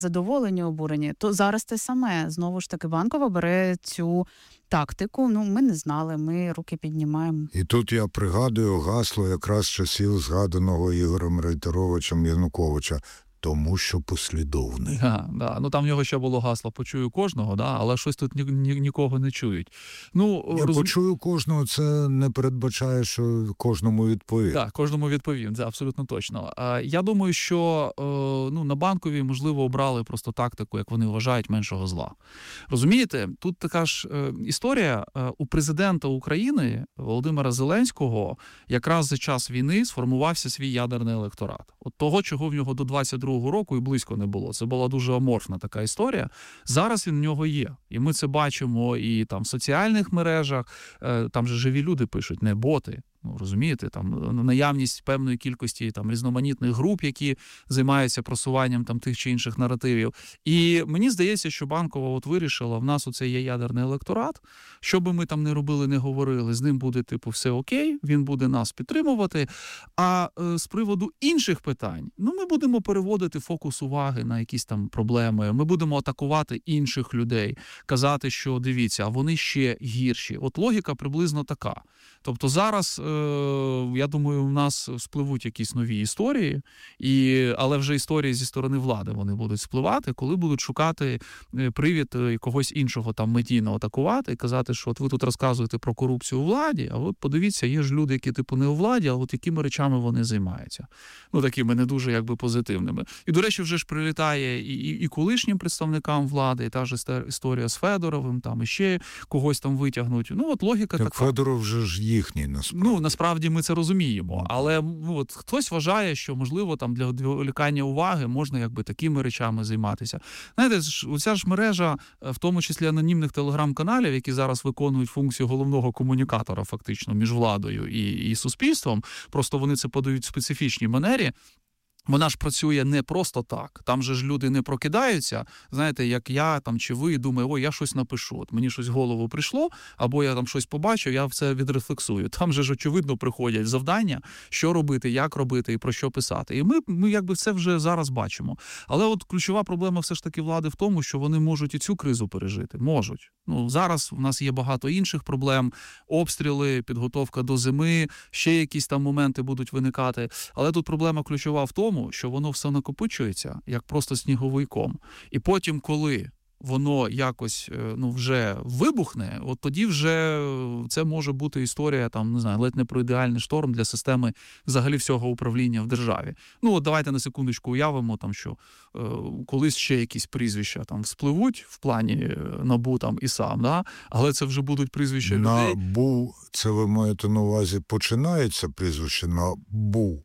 задоволені, обурені, то зараз те саме. Знову ж таки, Банкова бере цю тактику. Ми не знали, ми руки піднімаємо. І тут я пригадую гасло якраз часів згаданого Ігорем Рейтеровичем Януковича. Тому що послідовний. Да. Там в нього ще було гасло «почую кожного», да? Але щось тут нікого не чують. Почую кожного, це не передбачає, що кожному відповів. Так, кожному відповів, це абсолютно точно. Я думаю, що на Банковій, можливо, обрали просто тактику, як вони вважають, меншого зла. Розумієте, тут така ж історія. У президента України Володимира Зеленського якраз за час війни сформувався свій ядерний електорат. От того, чого в нього до 22-го року і близько не було. Це була дуже аморфна така історія. Зараз він в нього є. І ми це бачимо і там в соціальних мережах, там же живі люди пишуть, не боти. Розумієте, там наявність певної кількості там різноманітних груп, які займаються просуванням там тих чи інших наративів. І мені здається, що Банкова от вирішила, в нас оце є ядерний електорат, що би ми там не робили, не говорили, з ним буде все окей, він буде нас підтримувати. А з приводу інших питань, ми будемо переводити фокус уваги на якісь там проблеми, ми будемо атакувати інших людей, казати, що дивіться, а вони ще гірші. От логіка приблизно така. Тобто зараз я думаю, в нас спливуть якісь нові історії, але вже історії зі сторони влади вони будуть спливати, коли будуть шукати привід когось іншого там медійно атакувати і казати, що от ви тут розказуєте про корупцію у владі, а от подивіться, є ж люди, які не у владі, а от якими речами вони займаються. Такими не дуже позитивними. І, до речі, вже ж прилітає і колишнім представникам влади, і та ж історія з Федоровим, там іще когось там витягнуть. От логіка така. Федоров вже ж їхній, насправді. Насправді ми це розуміємо, але хтось вважає, що, можливо, там для відволікання уваги можна такими речами займатися. Знаєте, оця ж мережа, в тому числі анонімних телеграм-каналів, які зараз виконують функцію головного комунікатора фактично між владою і суспільством, просто вони це подають в специфічній манері. Вона ж працює не просто так. Там же ж люди не прокидаються, знаєте, як я там чи ви, думаю, я щось напишу. От мені щось в голову прийшло, або я там щось побачив, я це відрефлексую. Там же ж, очевидно, приходять завдання, що робити, як робити і про що писати. І ми це вже зараз бачимо. Але от ключова проблема все ж таки влади в тому, що вони можуть і цю кризу пережити. Можуть. Зараз в нас є багато інших проблем. Обстріли, підготовка до зими, ще якісь там моменти будуть виникати. Але тут проблема ключова в тому, що воно все накопичується, як просто сніговий ком. І потім, коли воно якось вже вибухне, от тоді вже це може бути історія, там, не знаю, ледь не про ідеальний шторм для системи взагалі всього управління в державі. От давайте на секундочку уявимо, там, що колись ще якісь прізвища там вспливуть в плані НАБУ там і САП, да? Але це вже будуть прізвища людей. НАБУ, це ви маєте на увазі, починається прізвище НАБУ?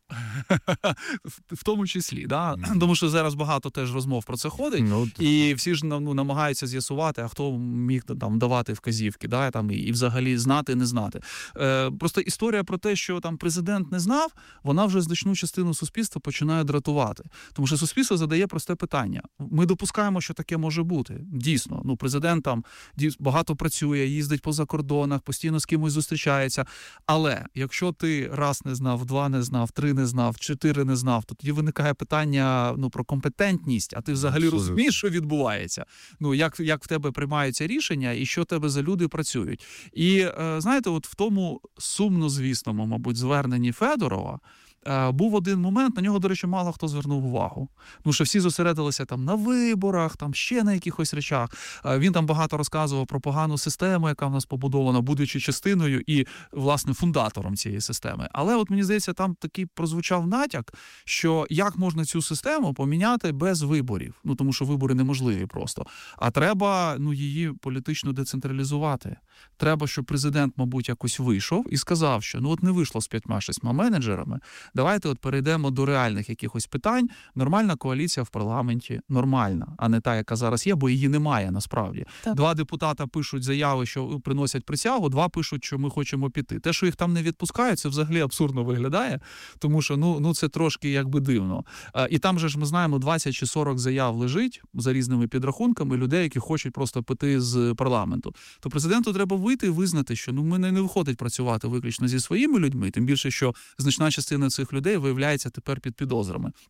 В тому числі, да? Тому що зараз багато теж розмов про це ходить, і всі ж намагаються з'ясувати, а хто міг там давати вказівки, да? Там, і взагалі знати, не знати. Просто історія про те, що там президент не знав, вона вже значну частину суспільства починає дратувати. Тому що суспільство задає просте питання. Ми допускаємо, що таке може бути. Дійсно, президент там багато працює, їздить по закордонах, постійно з кимось зустрічається. Але якщо ти раз не знав, два не знав, три не знав, чотири не знав, то тоді виникає питання про компетентність, а ти взагалі розумієш, що відбувається. Як в тебе приймаються рішення і що в тебе за люди працюють. І, знаєте, от в тому сумнозвісному, мабуть, зверненні Федорова був один момент, на нього, до речі, мало хто звернув увагу. Тому що всі зосередилися там на виборах, там ще на якихось речах. Він там багато розказував про погану систему, яка в нас побудована, будучи частиною і, власне, фундатором цієї системи. Але от, мені здається, там такий прозвучав натяк, що як можна цю систему поміняти без виборів. Тому що вибори неможливі просто. А треба, її політично децентралізувати. Треба, щоб президент, мабуть, якось вийшов і сказав, що от не вийшло з 5-6 менеджерами, давайте от перейдемо до реальних якихось питань. Нормальна коаліція в парламенті, нормальна, а не та, яка зараз є, бо її немає насправді. Так. 2 депутата пишуть заяви, що приносять присягу, 2 пишуть, що ми хочемо піти. Те, що їх там не відпускають, це взагалі абсурдно виглядає, тому що це трошки дивно. І там же ж ми знаємо, 20 чи 40 заяв лежить за різними підрахунками людей, які хочуть просто піти з парламенту. То президенту треба вийти і визнати, що мене не виходить працювати виключно зі своїми людьми, тим більше, що значна частина цих людей виявляється тепер під підозрами.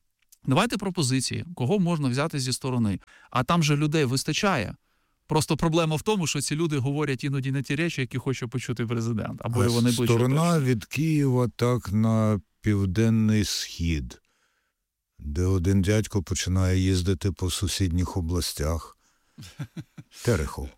Давайте пропозиції, кого можна взяти зі сторони. А там же людей вистачає. Просто проблема в тому, що ці люди говорять іноді не ті речі, які хоче почути президент. Або його найближче. Сторона від Києва так на південний схід, де один дядько починає їздити по сусідніх областях. Терехов.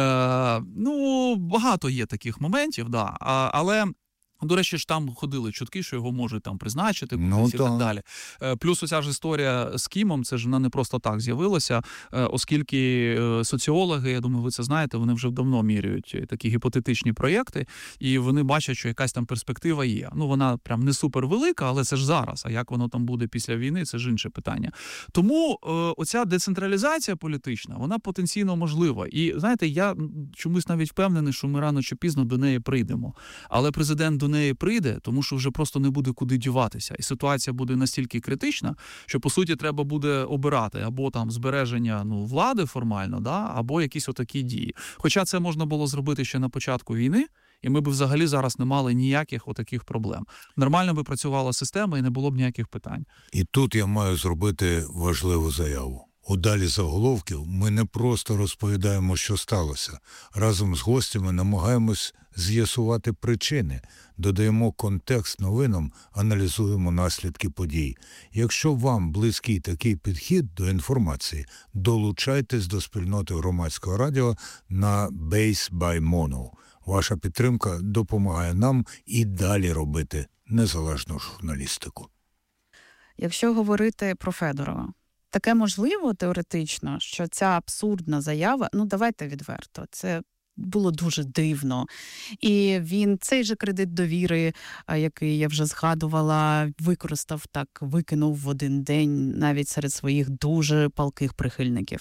Багато є таких моментів, да. Але... До речі, ж там ходили чутки, що його можуть там призначити кудись і так далі. Плюс оця ж історія з Кімом, це ж вона не просто так з'явилася, оскільки соціологи, я думаю, ви це знаєте, вони вже давно міряють такі гіпотетичні проєкти, і вони бачать, що якась там перспектива є. Вона прям не супер велика, але це ж зараз, а як воно там буде після війни, це ж інше питання. Тому оця децентралізація політична, вона потенційно можлива. І, знаєте, я чомусь навіть впевнений, що ми рано чи пізно до неї прийдемо. Але президент до неї прийде, тому що вже просто не буде куди діватися. І ситуація буде настільки критична, що, по суті, треба буде обирати або там збереження влади формально, да, або якісь отакі дії. Хоча це можна було зробити ще на початку війни, і ми б взагалі зараз не мали ніяких отаких проблем. Нормально би працювала система і не було б ніяких питань. І тут я маю зробити важливу заяву. У далі заголовків ми не просто розповідаємо, що сталося. Разом з гостями намагаємось з'ясувати причини, додаємо контекст новинам, аналізуємо наслідки подій. Якщо вам близький такий підхід до інформації, долучайтесь до спільноти громадського радіо на Base by Mono. Ваша підтримка допомагає нам і далі робити незалежну журналістику. Якщо говорити про Федорова, таке можливо теоретично, що ця абсурдна заява, давайте відверто, це було дуже дивно. І він цей же кредит довіри, який я вже згадувала, використав так, викинув в один день навіть серед своїх дуже палких прихильників.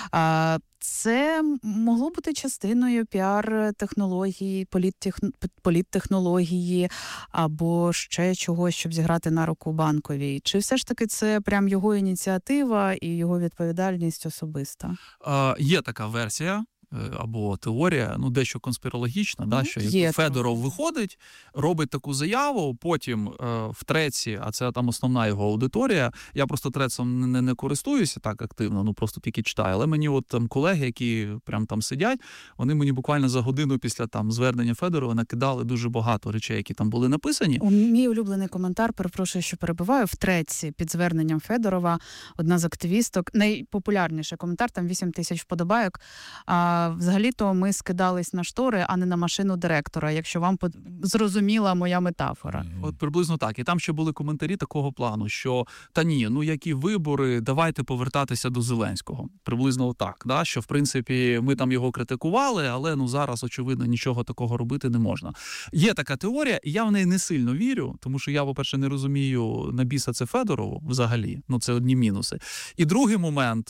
Це могло бути частиною піар-технології, політтехнології або ще чогось, щоб зіграти на руку Банковій. Чи все ж таки це прям його ініціатива і його відповідальність особиста? Є така версія. Або теорія, дещо конспірологічна, да, що як Федоров виходить, робить таку заяву, потім в треці, а це там основна його аудиторія, я просто трецом не користуюся так активно, просто тільки читаю, але мені от там колеги, які прям там сидять, вони мені буквально за годину після там звернення Федорова накидали дуже багато речей, які там були написані. Мій улюблений коментар, перепрошую, що перебиваю, в треці під зверненням Федорова, одна з активісток, найпопулярніший коментар, там 8 тисяч вподобайок, взагалі-то ми скидались на штори, а не на машину директора, якщо вам зрозуміла моя метафора. От приблизно так. І там ще були коментарі такого плану, що які вибори, давайте повертатися до Зеленського. Приблизно так, да? Що в принципі ми там його критикували, але зараз, очевидно, нічого такого робити не можна. Є така теорія, і я в неї не сильно вірю, тому що я, по-перше, не розумію, на біса це Федорову взагалі, це одні мінуси. І другий момент,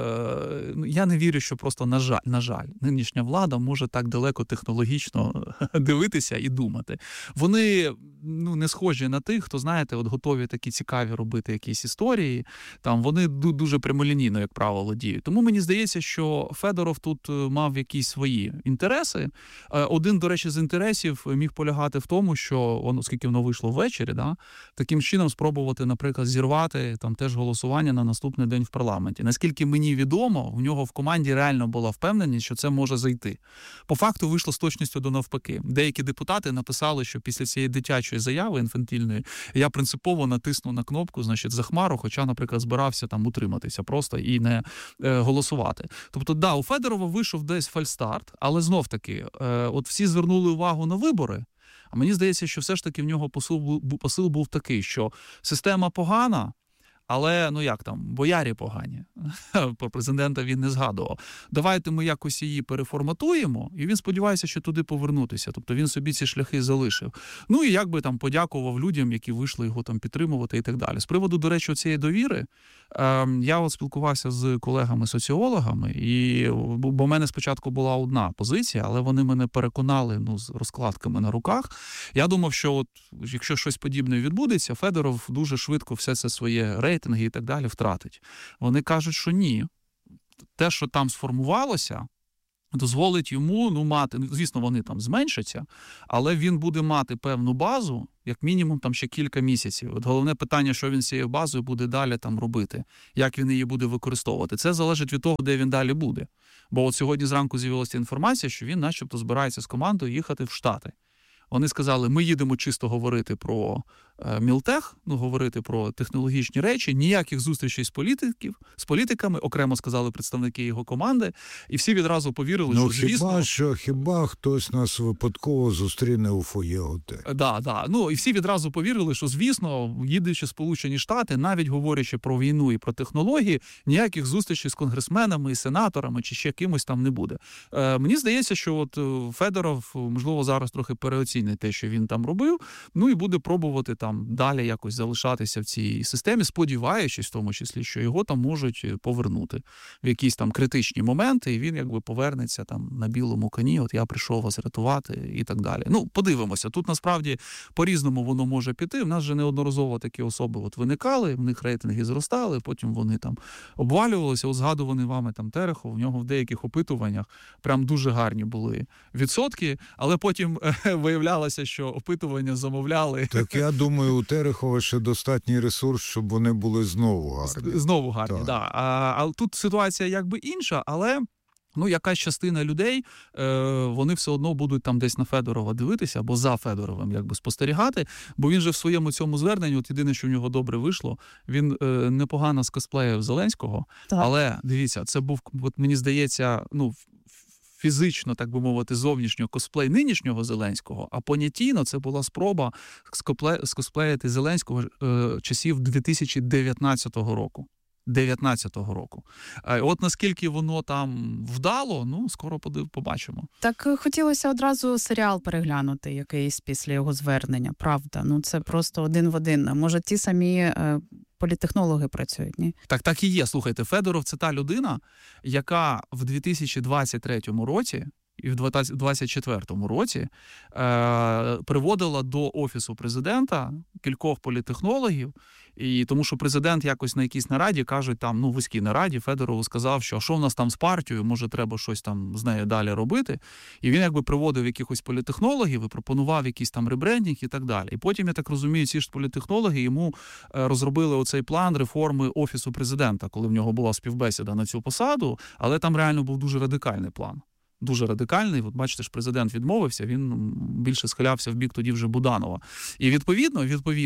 я не вірю, що просто, на жаль, нинішня влада може так далеко технологічно дивитися і думати. Вони не схожі на тих, хто, знаєте, готові такі цікаві робити якісь історії. Там вони дуже прямолінійно, як правило, діють. Тому мені здається, що Федоров тут мав якісь свої інтереси. Один, до речі, з інтересів міг полягати в тому, що, оскільки воно вийшло ввечері, да, таким чином спробувати, наприклад, зірвати там теж голосування на наступний день в парламенті. Наскільки мені відомо, в нього в команді реально була впевненість, що це може зайти. По факту вийшло з точністю до навпаки. Деякі депутати написали, що після цієї дитячої заяви інфантильної я принципово натиснув на кнопку, за Хмару, хоча, наприклад, збирався там утриматися просто і не голосувати. Тобто, у Федорова вийшов десь фальстарт, але знов-таки, от всі звернули увагу на вибори, а мені здається, що все ж таки в нього посил був такий, що система погана, але, боярі погані. Про президента він не згадував. Давайте ми якось її переформатуємо, і він сподівається, що туди повернутися. Тобто він собі ці шляхи залишив. І подякував людям, які вийшли його там підтримувати і так далі. З приводу, до речі, цієї довіри, я спілкувався з колегами-соціологами, бо в мене спочатку була одна позиція, але вони мене переконали з розкладками на руках. Я думав, що якщо щось подібне відбудеться, Федоров дуже швидко все це своє рейтинги і так далі втратить. Вони кажуть, що ні. Те, що там сформувалося, дозволить йому мати, звісно, вони там зменшаться, але він буде мати певну базу, як мінімум там ще кілька місяців. От головне питання, що він з цією базою буде далі там робити, як він її буде використовувати. Це залежить від того, де він далі буде. Бо от сьогодні зранку з'явилася інформація, що він начебто збирається з командою їхати в Штати. Вони сказали, ми їдемо чисто говорити про Мілтех, говорити про технологічні речі, ніяких зустрічей з політиками, окремо сказали представники його команди, і всі відразу повірили, що звісно... Хіба хтось нас випадково зустріне у фоє готелю. Да. І всі відразу повірили, що, звісно, їдучи в Сполучені Штати, навіть говорячи про війну і про технології, ніяких зустрічей з конгресменами і сенаторами чи ще кимось там не буде. Мені здається, що от Федоров, можливо, зараз трохи переоцінить те, що він там робив, і буде пробувати там далі якось залишатися в цій системі, сподіваючись в тому числі, що його там можуть повернути в якісь там критичні моменти, і він якби повернеться там на білому коні, от я прийшов вас рятувати і так далі. Подивимося. Тут насправді по-різному воно може піти. В нас же неодноразово такі особи от виникали, в них рейтинги зростали, потім вони там обвалювалися. От згадуваний вами там Терехов, в нього в деяких опитуваннях прям дуже гарні були відсотки, але потім виявлялося, що опитування замовляли. Так я думаю, у Терехова ще достатній ресурс, щоб вони були знову гарні. Знову гарні, так. А тут ситуація якби інша, але якась частина людей, вони все одно будуть там десь на Федорова дивитися, або за Федоровим якби спостерігати, бо він же в своєму цьому зверненні, от єдине, що в нього добре вийшло, він непогано скосплеїв Зеленського, так. Але, дивіться, це був, от мені здається, фізично, так би мовити, зовнішнього косплей нинішнього Зеленського, а понятійно це була спроба скосплеїти Зеленського часів 2019 року. 19-го року. От наскільки воно там вдало, скоро побачимо. Так хотілося одразу серіал переглянути якийсь після його звернення, правда. Це просто один в один. Може, ті самі політтехнологи працюють, ні? Так і є. Слухайте, Федоров – це та людина, яка в 2023 році і в 2024 році приводила до Офісу президента кількох політтехнологів, і тому що президент якось на якійсь нараді, кажуть, там, вузькій нараді, Федорову сказав, що що в нас там з партією, може треба щось там з нею далі робити. І він якби приводив якихось політтехнологів і пропонував якийсь там ребрендінг і так далі. І потім, я так розумію, ці ж політтехнологи йому розробили оцей план реформи Офісу президента, коли в нього була співбесіда на цю посаду, але там реально був дуже радикальний план. Дуже радикальний. От бачите ж, президент відмовився, він більше схилявся в бік тоді вже Буданова. І відповідно,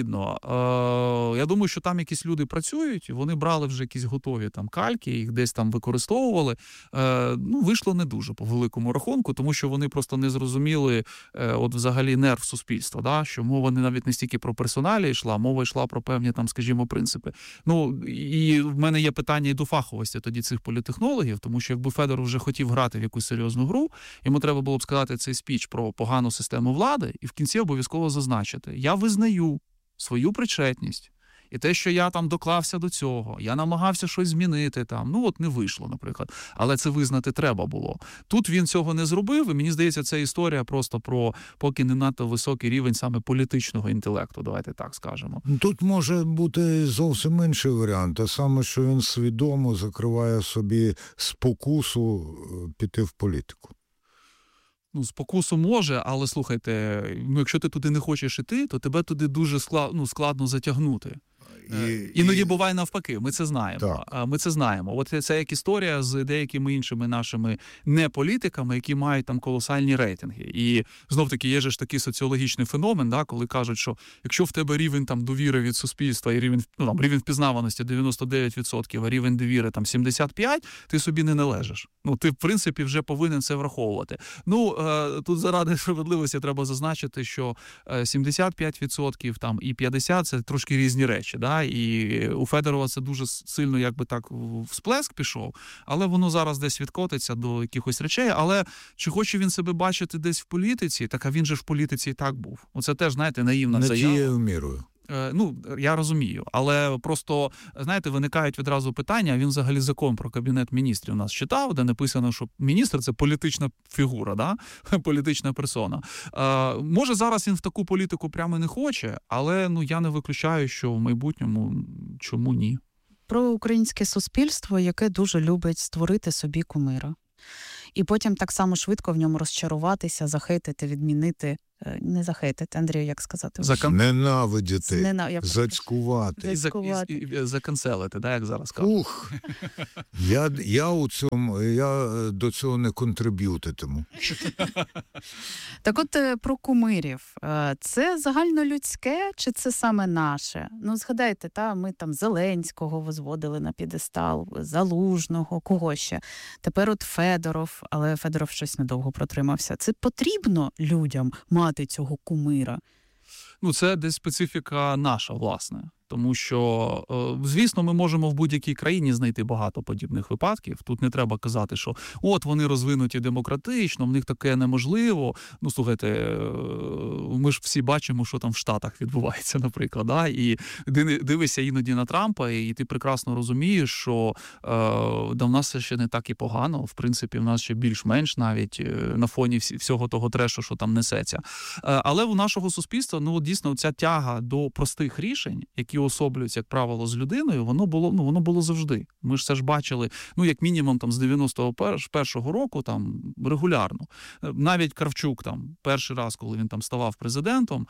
я думаю, що там якісь люди працюють, вони брали вже якісь готові там кальки, їх десь там використовували. Вийшло не дуже по великому рахунку, тому що вони просто не зрозуміли от взагалі нерв суспільства, да? Що мова навіть не стільки про персоналі йшла, мова йшла про певні там, скажімо, принципи. І в мене є питання і до фаховості тоді цих політтехнологів, тому що якби Федоров вже хотів грати в якусь серйозну гру, йому треба було б сказати цей спіч про погану систему влади і в кінці обов'язково зазначити: я визнаю свою причетність і те, що я там доклався до цього, я намагався щось змінити там, не вийшло, наприклад, але це визнати треба було. Тут він цього не зробив, і мені здається, це історія просто про поки не надто високий рівень саме політичного інтелекту, давайте так скажемо. Тут може бути зовсім інший варіант, а саме, що він свідомо закриває собі спокусу піти в політику. Спокусу може, але слухайте, якщо ти туди не хочеш іти, то тебе туди дуже складно затягнути. Іноді буває навпаки, ми це знаємо. Ми це знаємо. От це як історія з деякими іншими нашими неполітиками, які мають там колосальні рейтинги. І знов-таки є ж такий соціологічний феномен, да, коли кажуть, що якщо в тебе рівень там довіри від суспільства і рівень впізнаваності 99%, а рівень довіри там 75%, ти собі не належиш. Ти, в принципі, вже повинен це враховувати. Тут заради справедливості треба зазначити, що 75% там і 50% – це трошки різні речі. Да? І у Федорова це дуже сильно якби так всплеск пішов, але воно зараз десь відкотиться до якихось речей. Але чи хоче він себе бачити десь в політиці, так а він же в політиці і так був. Оце теж, знаєте, наївна заява. Не тією мірою. Я розумію, але просто, знаєте, виникають відразу питання, він взагалі закон про Кабінет міністрів у нас читав, де написано, що міністр – це політична фігура, да? Політична персона. Може, зараз він в таку політику прямо не хоче, але я не виключаю, що в майбутньому чому ні. Про українське суспільство, яке дуже любить створити собі кумира. І потім так само швидко в ньому розчаруватися, захейтити, відмінити не захейтити, Андрію, як сказати? Ненавидіти, зацькувати. Заканцелити, да, як зараз кажуть. Ух, я до цього не контриб'ютитиму. Так от про кумирів. Це загальнолюдське чи це саме наше? Ну, згадайте, ми там Зеленського возводили на п'єдестал, Залужного, кого ще? Тепер от Федоров, але Федоров щось недовго протримався. Це потрібно людям мати цього кумира? Ну, це десь специфіка наша, власне. Тому що, звісно, ми можемо в будь-якій країні знайти багато подібних випадків. Тут не треба казати, що от вони розвинуті демократично, в них таке неможливо. Ну, слухайте, ми ж всі бачимо, що там в Штатах відбувається, наприклад. Да? І дивишся іноді на Трампа, і ти прекрасно розумієш, що в нас це ще не так і погано. В принципі, в нас ще більш-менш навіть на фоні всього того трешу, що там несеться. Але у нашого суспільства, ну, дійсно, ця тяга до простих рішень, які особлюються, як правило, з людиною, воно було завжди. Ми ж це ж бачили, ну, як мінімум, там, з 91-го року, там, регулярно. Навіть Кравчук, там, перший раз, коли він там ставав президентом,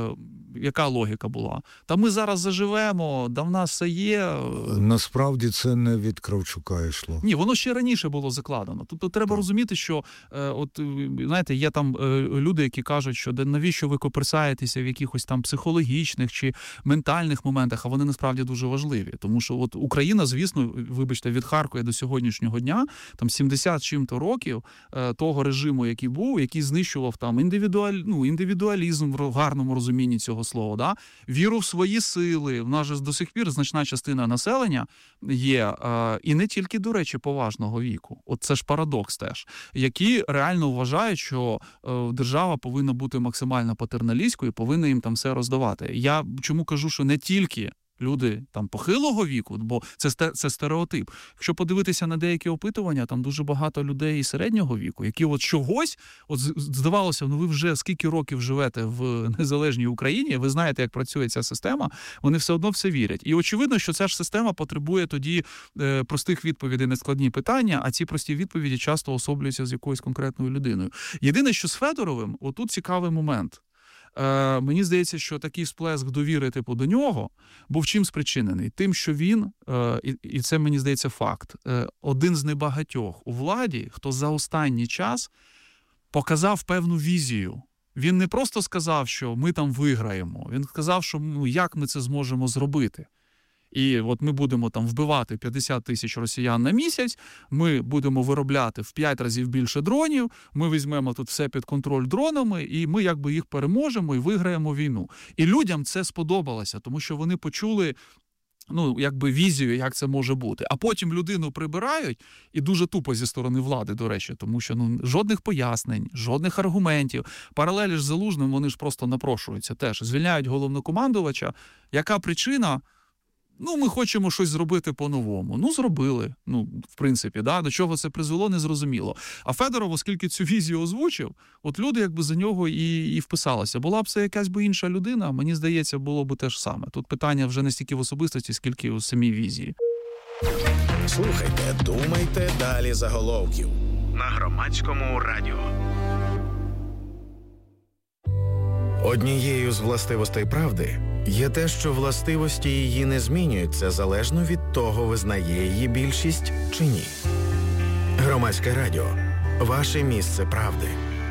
яка логіка була? Та ми зараз заживемо, да в нас все є. Насправді це не від Кравчука йшло. Ні, воно ще раніше було закладено. Тобто треба розуміти, що, от, знаєте, є там люди, які кажуть, що навіщо ви коперсаєтеся в якихось там психологічних чи ментальних моментах, а вони насправді дуже важливі. Тому що от Україна, звісно, вибачте, відхаркує до сьогоднішнього дня там 70 чим-то років того режиму, який був, який знищував там індивідуалізм в гарному розумінні цього слова, да? Віру в свої сили. В нас же до сих пір значна частина населення є, і не тільки, до речі, поважного віку. От це ж парадокс теж, які реально вважають, що держава повинна бути максимально патерналістською і повинна їм там все роздавати. Я чому кажу, що не тільки люди там похилого віку, бо це стереотип. Якщо подивитися на деякі опитування, там дуже багато людей і середнього віку, які от чогось, от здавалося, ну ви вже скільки років живете в незалежній Україні, ви знаєте, як працює ця система, вони все одно все вірять. І очевидно, що ця ж система потребує тоді простих відповідей на складні питання, а ці прості відповіді часто особлюються з якоюсь конкретною людиною. Єдине, що з Федоровим, отут цікавий момент. Мені здається, що такий сплеск довіри типу до нього був чим спричинений? Тим, що він, і це, мені здається, факт, один з небагатьох у владі, хто за останній час показав певну візію. Він не просто сказав, що ми там виграємо, він сказав, що як ми це зможемо зробити. І от ми будемо там вбивати 50 тисяч росіян на місяць, ми будемо виробляти в 5 разів більше дронів, ми візьмемо тут все під контроль дронами, і ми якби їх переможемо і виграємо війну. І людям це сподобалося, тому що вони почули якби візію, як це може бути. А потім людину прибирають, і дуже тупо зі сторони влади, до речі, тому що жодних пояснень, жодних аргументів. Паралелі ж з Залужним, вони ж просто напрошуються теж. Звільняють головнокомандувача. Яка причина? Ми хочемо щось зробити по-новому. Зробили. В принципі, да? До чого це призвело, незрозуміло. А Федоров, оскільки цю візію озвучив, от люди якби за нього і вписалися. Була б це якась би інша людина, мені здається, було б те ж саме. Тут питання вже не стільки в особистості, скільки у самій візії. Слухайте, думайте далі заголовків на Громадському радіо. Однією з властивостей правди є те, що властивості її не змінюються залежно від того, визнає її більшість чи ні. Громадське радіо. Ваше місце правди.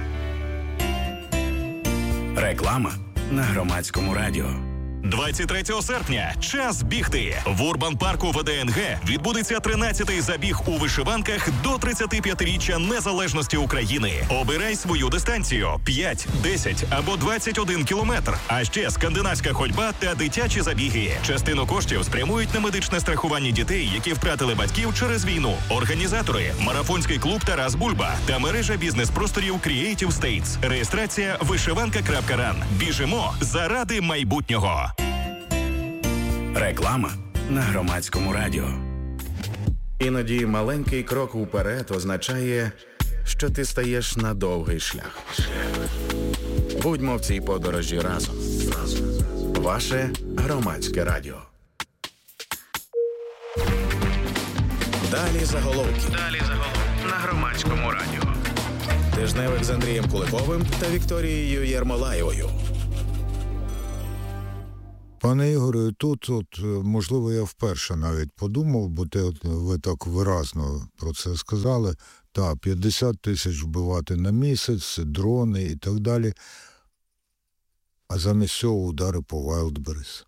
Реклама на Громадському радіо. 23 серпня – час бігти. В Урбан-парку ВДНГ відбудеться 13-й забіг у вишиванках до 35-річчя незалежності України. Обирай свою дистанцію – 5, 10 або 21 кілометр. А ще скандинавська ходьба та дитячі забіги. Частину коштів спрямують на медичне страхування дітей, які втратили батьків через війну. Організатори – марафонський клуб «Тарас Бульба» та мережа бізнес-просторів Creative States. Реєстрація вишиванка.ран. Біжимо заради майбутнього. Реклама на Громадському радіо. Іноді маленький крок уперед означає, що ти стаєш на довгий шлях. Будьмо в цій подорожі разом. Ваше Громадське радіо. Далі заголовки на Громадському радіо. Тижневик з Андрієм Куликовим та Вікторією Єрмолаєвою. Пане Ігорю, тут, можливо, я вперше навіть подумав, бо ви так виразно про це сказали. 50 тисяч вбивати на місяць, дрони і так далі. А замість цього удари по Wildberries.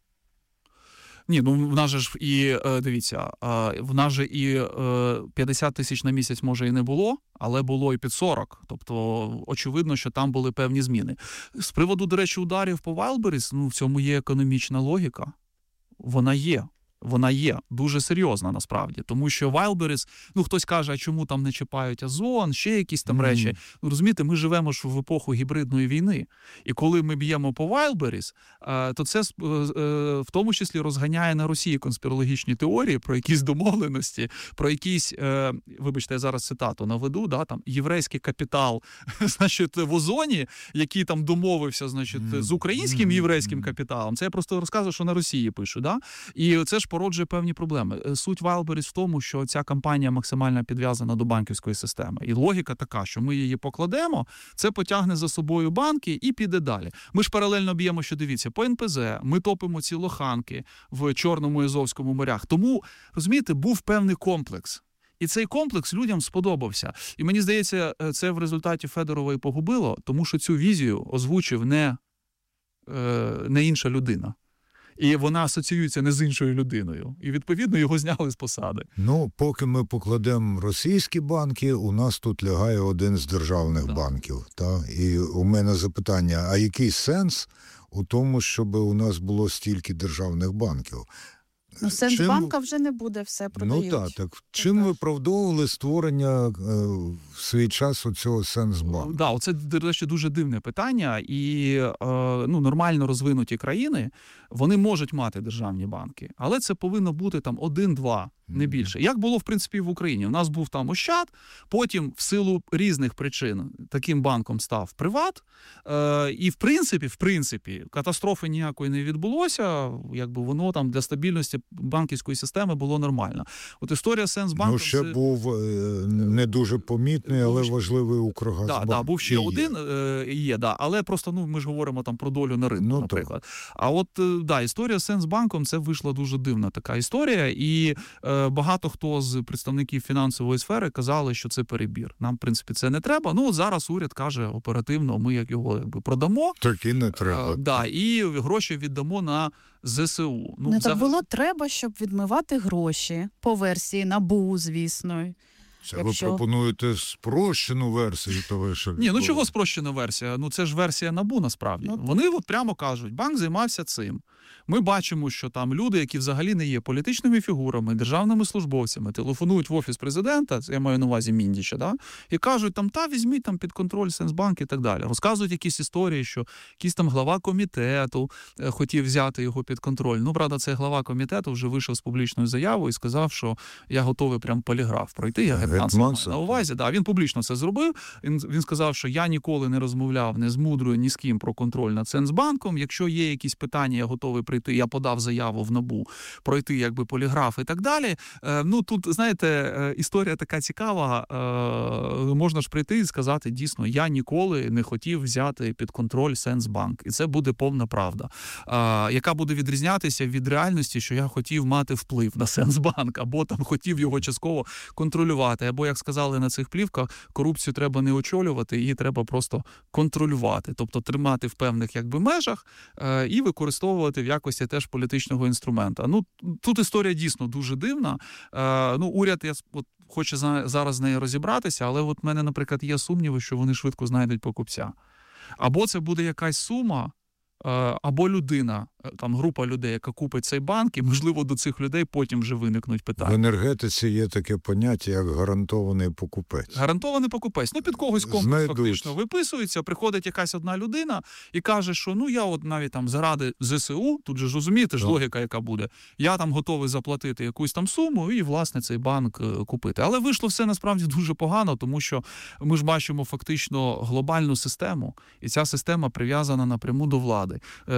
Ні, ну в нас же ж і, дивіться, в нас же і 50 тисяч на місяць, може, і не було, але було і під 40. Тобто, очевидно, що там були певні зміни. З приводу, до речі, ударів по Wildberries, ну, в цьому є економічна логіка. Вона є дуже серйозна насправді, тому що Wildberries, ну хтось каже, а чому там не чіпають Озон, ще якісь там речі. Ну, розумієте, ми живемо ж в епоху гібридної війни. І коли ми б'ємо по Wildberries, то це в тому числі розганяє на Росії конспірологічні теорії про якісь домовленості, про якісь, вибачте, я зараз цитату наведу, да, там єврейський капітал, значить, в Озоні, який там домовився, значить, з українським єврейським капіталом. Це я просто розказую, що на Росії пишу, да? І це ж породжує певні проблеми. Суть Wildberries в тому, що ця компанія максимально підв'язана до банківської системи. І логіка така, що ми її покладемо, це потягне за собою банки і піде далі. Ми ж паралельно б'ємо, що дивіться, по НПЗ, ми топимо ці лоханки в Чорному і Азовському морях. Тому, розумієте, був певний комплекс. І цей комплекс людям сподобався. І мені здається, це в результаті Федорова і погубило, тому що цю візію озвучив не інша людина. І вона асоціюється не з іншою людиною. І, відповідно, його зняли з посади. Ну, поки ми покладемо російські банки, у нас тут лягає один з державних банків. І у мене запитання, а який сенс у тому, щоб у нас було стільки державних банків? Ну, Сенсбанка вже не буде, все продають. Ну так. Чим виправдовували створення в свій час оцього Сенсбанку? Да, оце, до речі, дуже дивне питання. І нормально розвинуті країни, вони можуть мати державні банки, але це повинно бути там 1-2, не більше. Як було, в принципі, в Україні. У нас був там Ощад, потім в силу різних причин таким банком став Приват. І, в принципі, катастрофи ніякої не відбулося, якби воно там для стабільності банківської системи було нормально. От історія з Сенсбанком... Ну, ще був не дуже помітний, але важливий Укргазбанк. Так, був ще один, але просто, ми ж говоримо там про долю на ринку, наприклад. А от, історія з Сенсбанком, це вийшла дуже дивна така історія, і багато хто з представників фінансової сфери казали, що це перебір. Нам, в принципі, це не треба. Зараз уряд каже оперативно, ми його продамо. Так і не треба. І гроші віддамо на ЗСУ. Так було треба, щоб відмивати гроші по версії НАБУ, звісно. Це ви пропонуєте спрощену версію того, що... Ні, чого спрощена версія? Це ж версія НАБУ, насправді. Вони прямо кажуть, банк займався цим. Ми бачимо, що там люди, які взагалі не є політичними фігурами, державними службовцями, телефонують в Офіс президента, це я маю на увазі Міндіча, і кажуть, візьміть там під контроль Сенсбанк і так далі. Розказують якісь історії, що якийсь там глава комітету хотів взяти його під контроль. Правда, цей глава комітету вже вийшов з публічною заявою і сказав, що я готовий прям поліграф пройти, я Гетманцев на увазі. Він публічно це зробив. Він сказав, що я ніколи не розмовляв не з Мудрою, ні з ким про контроль над Сенсбанком. Якщо є якісь питання, я готовий прийти. Я подав заяву в НАБУ пройти поліграф і так далі. Тут, знаєте, історія така цікава. Можна ж прийти і сказати, дійсно, я ніколи не хотів взяти під контроль Сенсбанк. І це буде повна правда. Яка буде відрізнятися від реальності, що я хотів мати вплив на Сенсбанк, або там хотів його частково контролювати. Або, як сказали на цих плівках, корупцію треба не очолювати, її треба просто контролювати. Тобто тримати в певних межах і використовувати в якості теж політичного інструмента. Тут історія дійсно дуже дивна. Уряд хоче зараз з нею розібратися, але в мене, наприклад, є сумніви, що вони швидко знайдуть покупця. Або це буде якась сума, або людина, там група людей, яка купить цей банк, і, можливо, до цих людей потім вже виникнуть питання. В енергетиці є таке поняття, як гарантований покупець. Гарантований покупець. Під когось комплекс фактично виписується, приходить якась одна людина і каже, що я навіть там заради ЗСУ, тут же ж розумієте ж логіка, яка буде, я там готовий заплатити якусь там суму і, власне, цей банк купити. Але вийшло все насправді дуже погано, тому що ми ж бачимо фактично глобальну систему, і ця система прив'язана напряму до влади.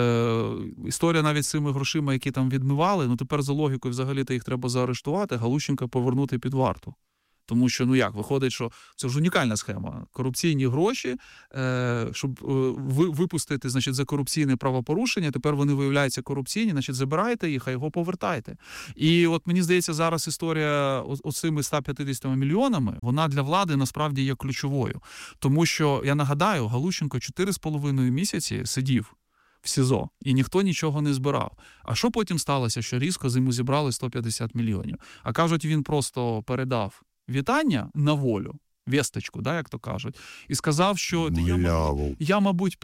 Історія навіть з цими грошима, які там відмивали, тепер за логікою взагалі-то їх треба заарештувати, Галущенка повернути під варту. Тому що, ну як, виходить, що це ж унікальна схема. Корупційні гроші, щоб випустити, значить, за корупційне правопорушення, тепер вони виявляються корупційні, значить, забирайте їх, а його повертайте. І от мені здається, зараз історія оцими 150 мільйонами, вона для влади насправді є ключовою. Тому що, я нагадаю, Галущенко 4,5 місяці сидів в СІЗО, і ніхто нічого не збирав. А що потім сталося, що різко йому зібрали 150 мільйонів? А кажуть, він просто передав вітання на волю, весточку, да, як то кажуть, і сказав, що я, мабуть,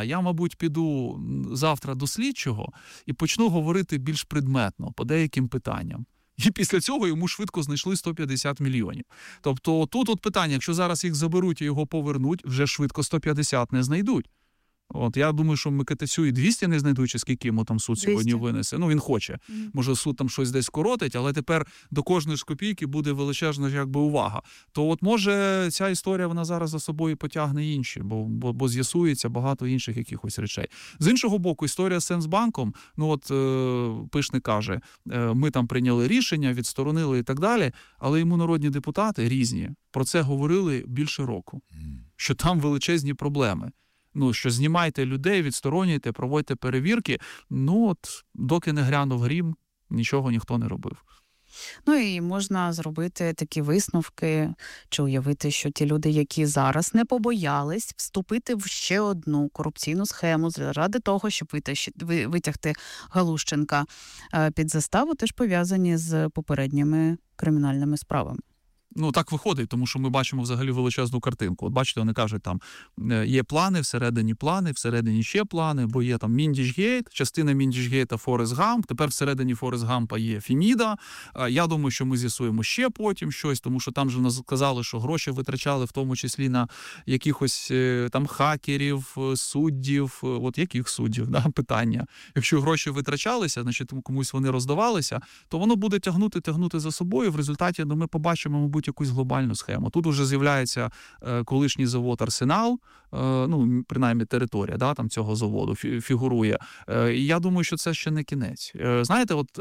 піду завтра до слідчого і почну говорити більш предметно по деяким питанням. І після цього йому швидко знайшли 150 мільйонів. Тобто тут от питання, якщо зараз їх заберуть і його повернуть, вже швидко 150 не знайдуть. От я думаю, що Микитасю і 200 не знайдуть, чи скільки йому там суд сьогодні винесе. Ну, він хоче. Може, суд там щось десь скоротить, але тепер до кожної ж копійки буде величезна якби увага. То от може ця історія, вона зараз за собою потягне інші, бо з'ясується багато інших якихось речей. З іншого боку, історія з Сенсбанком, ну от Пишник каже, ми там прийняли рішення, відсторонили і так далі, але йому народні депутати різні про це говорили більше року, що там величезні проблеми. Ну, що знімайте людей, відсторонюйте, проводьте перевірки. Ну, от, доки не глянув грім, нічого ніхто не робив. Ну, і можна зробити такі висновки, чи уявити, що ті люди, які зараз не побоялись вступити в ще одну корупційну схему заради того, щоб витягти Галущенка під заставу, теж пов'язані з попередніми кримінальними справами. Ну, так виходить, тому що ми бачимо взагалі величезну картинку. От бачите, вони кажуть, там є плани, всередині ще плани, бо є там Міндічгейт, частина Міндічгейта Форест Гамп, тепер всередині Форест Гампа є Феміда. Я думаю, що ми з'ясуємо ще потім щось, тому що там же нас сказали, що гроші витрачали в тому числі на якихось там хакерів, суддів. От яких суддів, да, питання. Якщо гроші витрачалися, значить комусь вони роздавалися, то воно буде тягнути за собою. В результаті ми побачимо, мабуть, якусь глобальну схему. Тут вже з'являється колишній завод «Арсенал», ну, принаймні територія, да, там цього заводу фігурує. І я думаю, що це ще не кінець. Знаєте, от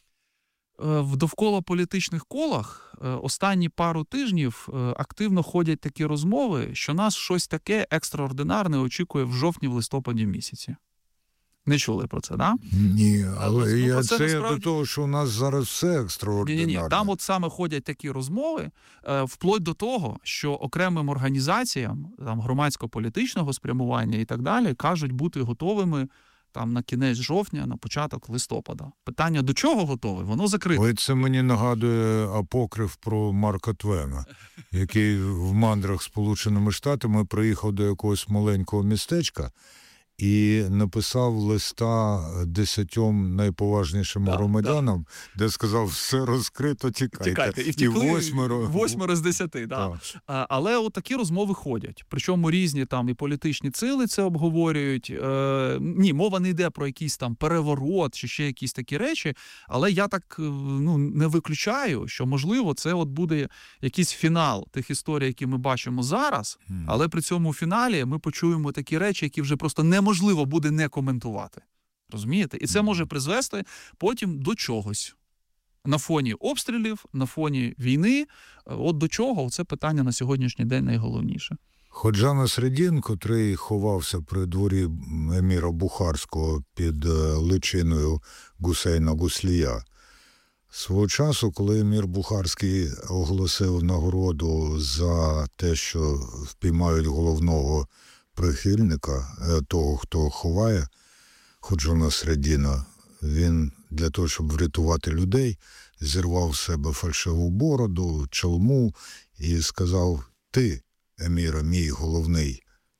в довкола політичних колах останні пару тижнів активно ходять такі розмови, що нас щось таке екстраординарне очікує в жовтні-листопаді місяці. Не чули про це, да? Ні, але це насправді... до того, що у нас зараз все екстраординарне. Ні. Там от саме ходять такі розмови, вплоть до того, що окремим організаціям, там, громадсько-політичного спрямування і так далі, кажуть бути готовими там на кінець жовтня, на початок листопада. Питання, до чого готовий, воно закрите. Ой, це мені нагадує апокриф про Марка Твена, який в мандрах Сполученими Штатами приїхав до якогось маленького містечка і написав листа 10 найповажнішим громадянам, де сказав, все розкрито, тікайте. І 8 з 10, да. Але от такі розмови ходять. Причому різні там і політичні сили це обговорюють. Ні, мова не йде про якийсь там переворот чи ще якісь такі речі, але я так не виключаю, що, можливо, це от буде якийсь фінал тих історій, які ми бачимо зараз, але при цьому фіналі ми почуємо такі речі, які вже просто неможливо буде не коментувати. Розумієте? І це може призвести потім до чогось. На фоні обстрілів, на фоні війни. От до чого? Це питання на сьогоднішній день найголовніше. Ходжа Насреддін, котрий ховався при дворі еміра Бухарського під личиною Гусейна Гуслія, свого часу, коли емір Бухарський оголосив нагороду за те, що впіймають головного прихильника, того, хто ховає Ходжу Насреддіна, він для того, щоб врятувати людей, зірвав з себе фальшиву бороду, чалму і сказав: ти, еміра, мій головний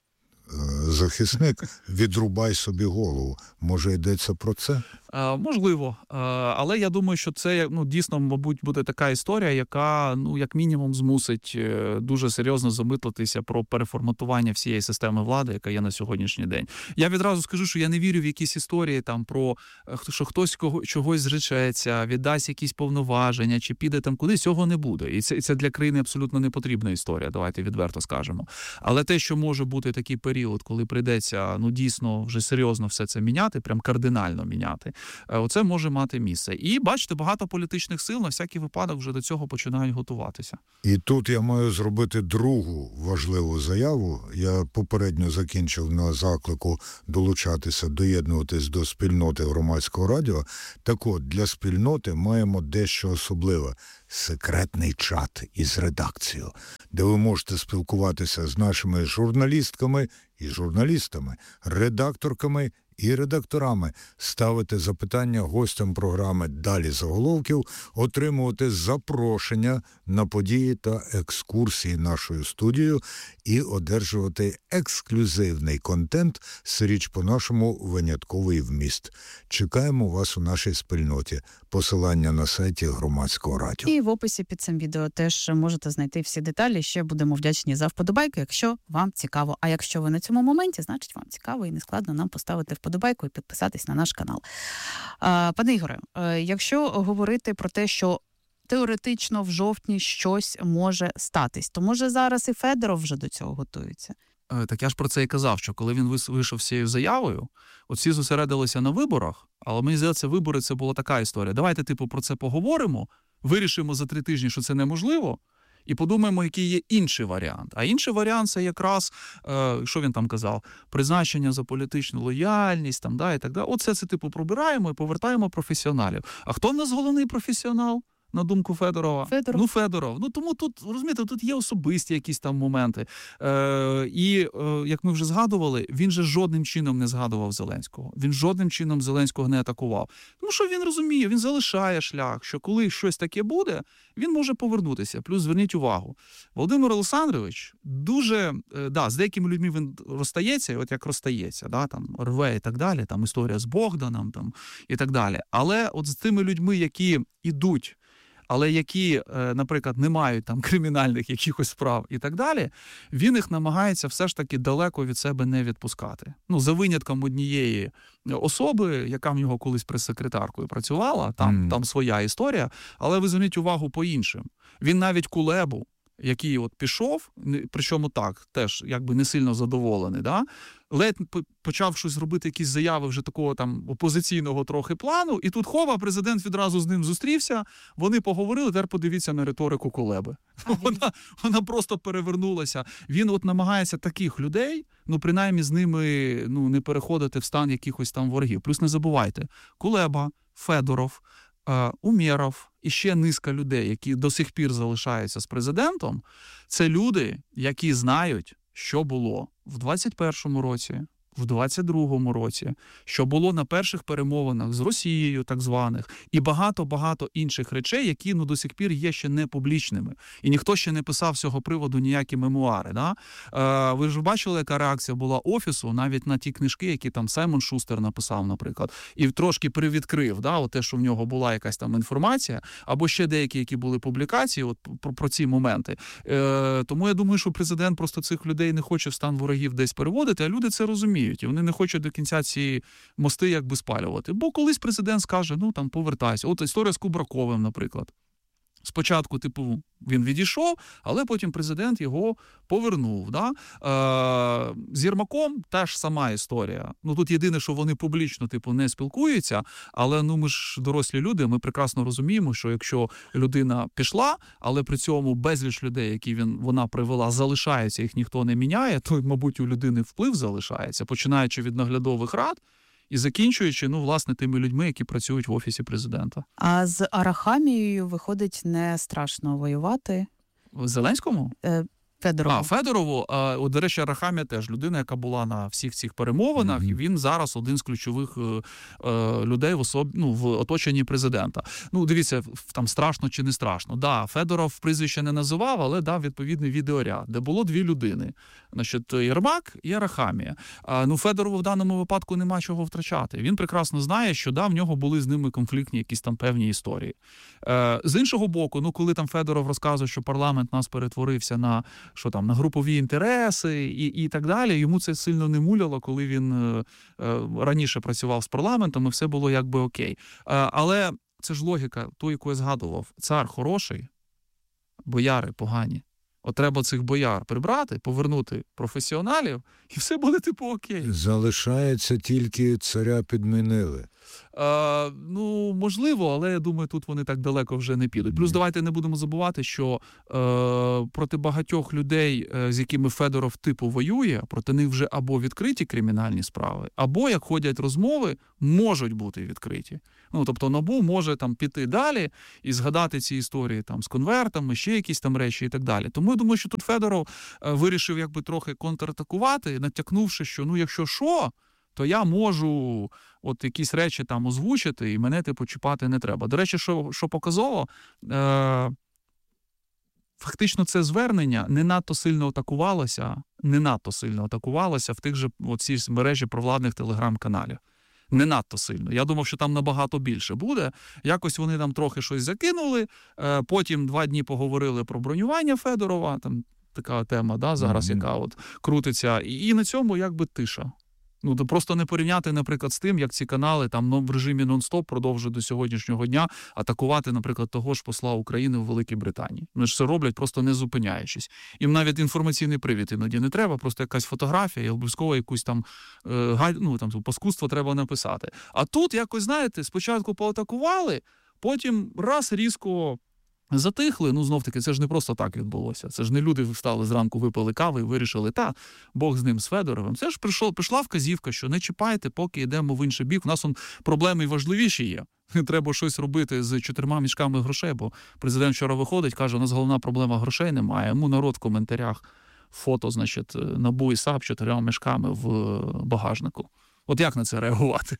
захисник, відрубай собі голову. Може, йдеться про це? Можливо. Але я думаю, що це дійсно, мабуть, буде така історія, яка, як мінімум, змусить дуже серйозно замислитися про переформатування всієї системи влади, яка є на сьогоднішній день. Я відразу скажу, що я не вірю в якісь історії там про, що хтось чогось зречеться, віддасть якісь повноваження, чи піде там кудись, цього не буде. І це для країни абсолютно не потрібна історія, давайте відверто скажемо. Але те, що може бути такий період період, коли прийдеться, ну, дійсно, вже серйозно все це міняти, прям кардинально міняти, оце може мати місце. І, бачите, багато політичних сил на всякий випадок вже до цього починають готуватися. І тут я маю зробити другу важливу заяву. Я попередньо закінчив на заклику долучатися, доєднуватись до спільноти Громадського радіо. Так от, для спільноти маємо дещо особливе. Секретний чат із редакцією, де ви можете спілкуватися з нашими журналістками і журналістами, редакторками і редакторами, ставити запитання гостям програми «Далі заголовків», отримувати запрошення на події та екскурсії нашою студією і одержувати ексклюзивний контент з «Річ по-нашому» винятковий вміст. Чекаємо вас у нашій спільноті. Посилання на сайті Громадського радіо. І в описі під цим відео теж можете знайти всі деталі. Ще будемо вдячні за вподобайку, якщо вам цікаво. А якщо ви на цьому моменті, значить вам цікаво і не складно нам поставити вподобайку і підписатись на наш канал. Пане Ігоре, якщо говорити про те, що теоретично в жовтні щось може статись, то може зараз і Федоров вже до цього готується? Так я ж про це і казав, що коли він вийшов з цією заявою, от всі зосередилися на виборах, але мені здається, вибори – це була така історія. Давайте, типу, про це поговоримо, вирішимо за 3 тижні, що це неможливо, і подумаємо, який є інший варіант. А інший варіант – це якраз, що він там казав, призначення за політичну лояльність, там, да, і так далі. Оце це, типу, пробираємо і повертаємо професіоналів. А хто в нас головний професіонал? На думку Федорова? Федоров. Ну, Федоров. Ну, тому тут, розумієте, тут є особисті якісь там моменти. Як ми вже згадували, він же жодним чином не згадував Зеленського. Він жодним чином Зеленського не атакував. Тому що він розуміє, він залишає шлях, що коли щось таке буде, він може повернутися. Плюс зверніть увагу, Володимир Олександрович дуже, з деякими людьми він розстається, от як розстається, там рве і так далі, там історія з Богданом там, і так далі. Але от з тими людьми, які ідуть, але які, наприклад, не мають там кримінальних якихось справ і так далі, він їх намагається все ж таки далеко від себе не відпускати. Ну, за винятком однієї особи, яка в нього колись прес-секретаркою працювала, там своя історія, але ви зверніть увагу по іншим. Він навіть Кулебу, який от пішов, причому так, теж якби не сильно задоволений, ледь почав щось робити, якісь заяви вже такого там опозиційного трохи плану, і тут хова, президент відразу з ним зустрівся, вони поговорили, тепер подивіться на риторику Кулеби. Вона просто перевернулася. Він от намагається таких людей, принаймні з ними не переходити в стан якихось там ворогів. Плюс не забувайте, Кулеба, Федоров, Умєров і ще низка людей, які до сих пір залишаються з президентом, це люди, які знають, що було в 21-му році, в 22-му році, що було на перших перемовинах з Росією, так званих, і багато-багато інших речей, які до сих пір є ще не публічними. І ніхто ще не писав з цього приводу ніякі мемуари. Ви ж бачили, яка реакція була Офісу навіть на ті книжки, які там Саймон Шустер написав, наприклад, і трошки привідкрив, те, що в нього була якась там інформація, або ще деякі, які були публікації про ці моменти. Тому я думаю, що президент просто цих людей не хоче в стан ворогів десь переводити, а люди це розуміють. І вони не хочуть до кінця ці мости якби спалювати. Бо колись президент скаже, повертайся. От історія з Кубраковим, наприклад. Спочатку, він відійшов, але потім президент його повернув. З Єрмаком теж сама історія. Тут єдине, що вони публічно, не спілкуються, але ми ж дорослі люди, ми прекрасно розуміємо, що якщо людина пішла, але при цьому безліч людей, які вона привела, залишаються, їх ніхто не міняє, то, мабуть, у людини вплив залишається, починаючи від наглядових рад, і закінчуючи, власне, тими людьми, які працюють в Офісі президента. А з Арахамією, виходить, не страшно воювати? Зеленському? Федорову. Федорову. До речі, Арахамія теж людина, яка була на всіх цих перемовинах, і він зараз один з ключових людей в оточенні президента. Дивіться, там страшно чи не страшно. Федоров прізвище не називав, але дав відповідний відеоряд, де було 2 людини. Єрмак і Арахамія. Федорову в даному випадку нема чого втрачати. Він прекрасно знає, що в нього були з ними конфліктні якісь там певні історії. З іншого боку, коли там Федоров розказує, що парламент нас перетворився на на групові інтереси і так далі. Йому це сильно не муляло, коли він раніше працював з парламентом, і все було якби окей. Але це ж логіка, ту, яку я згадував. Цар хороший, бояри погані. От треба цих бояр прибрати, повернути професіоналів, і все буде типу окей. Залишається тільки царя підмінили. Ну, можливо, але я думаю, тут вони так далеко вже не підуть. Плюс давайте не будемо забувати, що проти багатьох людей, з якими Федоров типу воює, проти них вже або відкриті кримінальні справи, або, як ходять розмови, можуть бути відкриті. Ну, тобто НАБУ може там піти далі і згадати ці історії там з конвертами, ще якісь там речі і так далі. Тому я думаю, що тут Федоров вирішив якби трохи контратакувати, натякнувши, що ну, якщо що, то я можу от якісь речі там озвучити, і мене типу чіпати не треба. До речі, що показово, фактично це звернення не надто сильно атакувалося в тих же оцій мережі провладних телеграм-каналів. Не надто сильно. Я думав, що там набагато більше буде. Якось вони там трохи щось закинули, потім 2 дні поговорили про бронювання Федорова, там така тема, да, зараз, яка от крутиться, і на цьому якби тиша. Ну, то просто не порівняти, наприклад, з тим, як ці канали там в режимі нон-стоп продовжують до сьогоднішнього дня атакувати, наприклад, того ж посла України в Великій Британії. Вони ж це роблять, просто не зупиняючись. Їм навіть інформаційний привід іноді не треба, просто якась фотографія і обов'язково якусь там, паскудство треба написати. А тут якось, знаєте, спочатку поатакували, потім раз різко затихли. Ну, знов-таки, це ж не просто так відбулося. Це ж не люди встали зранку, випили кави і вирішили, Бог з ним, з Федоровим. Це ж прийшла вказівка, що не чіпайте, поки йдемо в інший бік. У нас проблеми важливіші є. Треба щось робити з 4 мішками грошей, бо президент вчора виходить, каже, у нас головна проблема грошей немає. Йому народ в коментарях фото, значить, НАБУ і САП 4 мішками в багажнику. От як на це реагувати?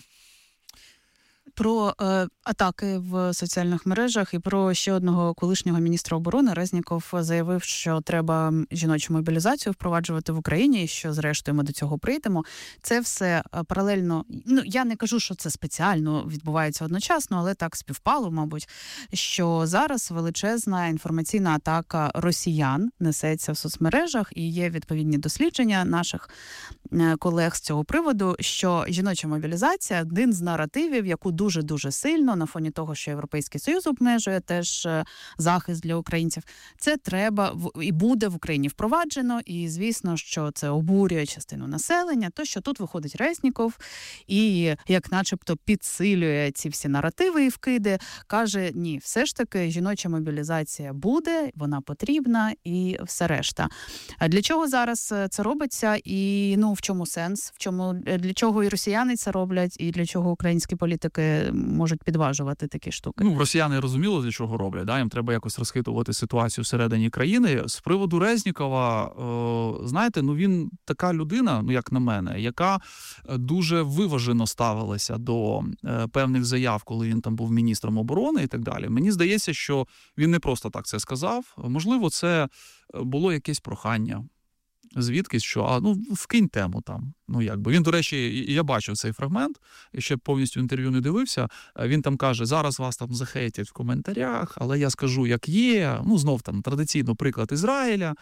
Про атаки в соціальних мережах і про ще одного колишнього міністра оборони Резніков заявив, що треба жіночу мобілізацію впроваджувати в Україні, і що зрештою ми до цього прийдемо. Це все паралельно, ну я не кажу, що це спеціально відбувається одночасно, але так співпало, мабуть, що зараз величезна інформаційна атака росіян несеться в соцмережах, і є відповідні дослідження наших колег з цього приводу, що жіноча мобілізація – один з наративів, яку дуже-дуже сильно, на фоні того, що Європейський Союз обмежує теж захист для українців, це треба і буде в Україні впроваджено, і звісно, що це обурює частину населення, то що тут виходить Резніков і як начебто підсилює ці всі наративи і вкиди, каже, ні, все ж таки жіноча мобілізація буде, вона потрібна і все решта. А для чого зараз це робиться і, в чому сенс, для чого і росіяни це роблять, і для чого українські політики можуть підважувати такі штуки? Росіяни розуміли, для чого роблять, їм треба якось розхитувати ситуацію всередині країни. З приводу Резнікова, знаєте, він така людина, як на мене, яка дуже виважено ставилася до певних заяв, коли він там був міністром оборони і так далі. Мені здається, що він не просто так це сказав. Можливо, це було якесь прохання. Звідкись, що, вкинь тему там. Він, до речі, я бачив цей фрагмент, я ще повністю інтерв'ю не дивився, він там каже, зараз вас там захейтять в коментарях, але я скажу, як є, знов там традиційно приклад Ізраїля,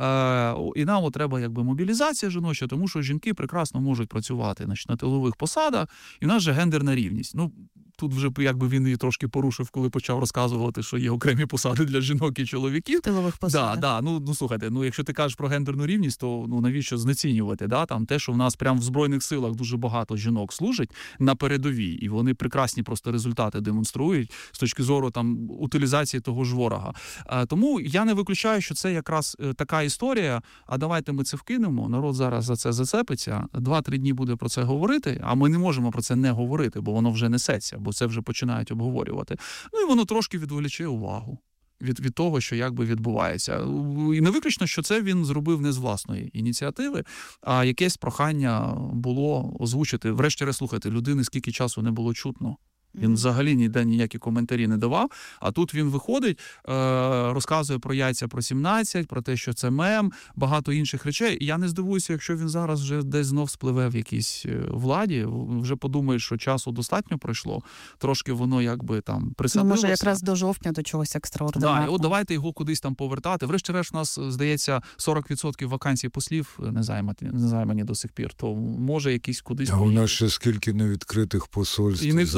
і нам треба мобілізація жіноча, тому що жінки прекрасно можуть працювати на тилових посадах, і в нас же гендерна рівність. Тут вже він її трошки порушив, коли почав розказувати, що є окремі посади для жінок і чоловіків. Тилових посад. Да. Слухайте, якщо ти кажеш про гендерну рівність, то навіщо знецінювати? Там те, що в нас прямо в Збройних силах дуже багато жінок служить на передовій, і вони прекрасні просто результати демонструють з точки зору там утилізації того ж ворога. Тому я не виключаю, що це якраз така історія, а давайте ми це вкинемо, народ зараз за це зацепиться, 2-3 дні буде про це говорити, а ми не можемо про це не говорити, бо воно вже несеться, бо це вже починають обговорювати. І воно трошки відволіче увагу від того, що відбувається. І не виключно, що це він зробив не з власної ініціативи, а якесь прохання було озвучити. Врешті-решт, слухайте, людини скільки часу не було чутно. Він взагалі ніде ніякі коментарі не давав, а тут він виходить, розказує про яйця про 17, про те, що це мем, багато інших речей. І я не здивуюся, якщо він зараз вже десь знов спливе в якійсь владі, вже подумає, що часу достатньо пройшло, трошки воно там присадилося. Може якраз до жовтня до чогось екстраординарного. Так, давайте його кудись там повертати. Врешті-решт у нас, здається, 40% вакансій послів не займані до сих пір, то може якийсь кудись... А у нас ще скільки невідкритих посольств. Я про це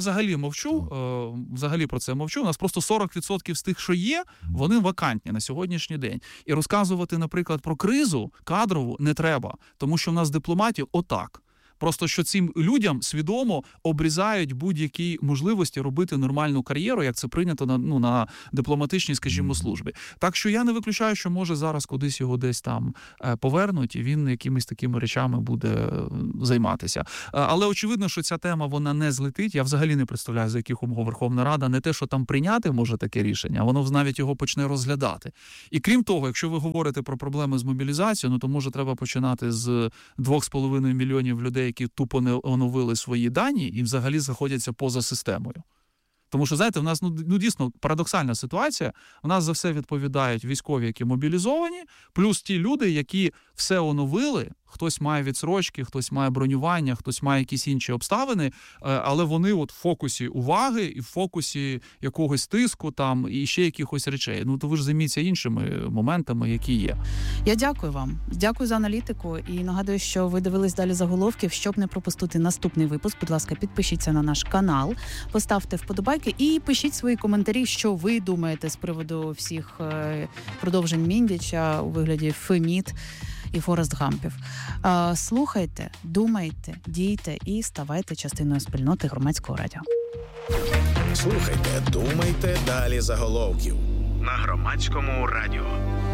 взагалі мовчу, взагалі про це мовчу. У нас просто 40% з тих, що є, вони вакантні на сьогоднішній день. І розказувати, наприклад, про кризу кадрову не треба, тому що в нас дипломатів отак. Просто що цим людям свідомо обрізають будь-які можливості робити нормальну кар'єру, як це прийнято на дипломатичній, скажімо, службі. Так що я не виключаю, що може зараз кудись його десь там повернуть, і він якимись такими речами буде займатися. Але очевидно, що ця тема, вона не злетить. Я взагалі не представляю, за яких умов Верховна Рада не те, що там прийняти може таке рішення, а воно навіть його почне розглядати. І крім того, якщо ви говорите про проблеми з мобілізацією, то може треба починати з 2,5 мільйонів людей, які тупо не оновили свої дані і взагалі знаходяться поза системою. Тому що, знаєте, в нас дійсно парадоксальна ситуація. У нас за все відповідають військові, які мобілізовані, плюс ті люди, які все оновили, хтось має відсрочки, хтось має бронювання, хтось має якісь інші обставини, але вони от в фокусі уваги і в фокусі якогось тиску там і ще якихось речей. То ви ж займіться іншими моментами, які є. Я дякую вам. Дякую за аналітику і нагадую, що ви дивились далі заголовків. Щоб не пропустити наступний випуск, будь ласка, підпишіться на наш канал, поставте вподобайки і пишіть свої коментарі, що ви думаєте з приводу всіх продовжень Міндіча у вигляді Фемід і Форест Гампів. Слухайте, думайте, дійте і ставайте частиною спільноти Громадського радіо. Слухайте, думайте, далі заголовків на Громадському радіо.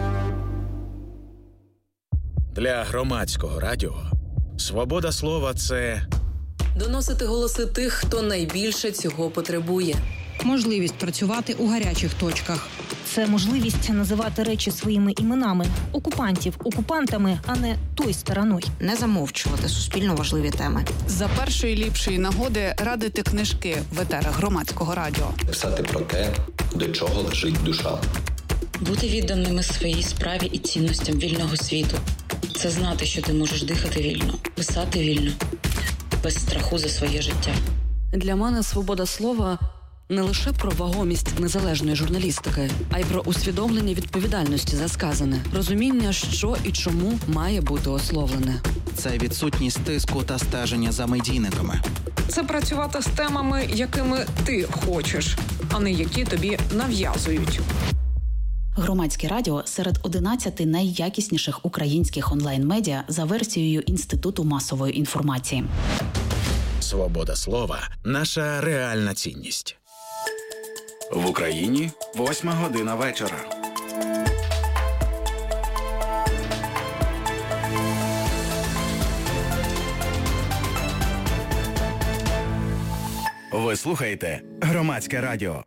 Для Громадського радіо свобода слова – це доносити голоси тих, хто найбільше цього потребує. Можливість працювати у гарячих точках. Це можливість називати речі своїми іменами. Окупантів окупантами, а не той стороною. Не замовчувати суспільно важливі теми. За першої ліпшої нагоди радити книжки в етерах Громадського радіо. Писати про те, до чого лежить душа. Бути відданими своїй справі і цінностям вільного світу. Це знати, що ти можеш дихати вільно, писати вільно, без страху за своє життя. Для мене свобода слова – не лише про вагомість незалежної журналістики, а й про усвідомлення відповідальності за сказане, розуміння, що і чому має бути ословлене. Це відсутність тиску та стеження за медійниками. Це працювати з темами, якими ти хочеш, а не які тобі нав'язують. Громадське радіо серед 11 найякісніших українських онлайн-медіа за версією Інституту масової інформації. Свобода слова – наша реальна цінність. В Україні 8:00 вечора. Ви слухаєте Громадське радіо.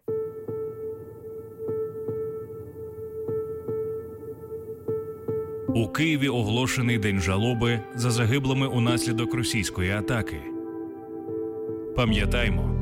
У Києві оголошений день жалоби за загиблими унаслідок російської атаки. Пам'ятаймо,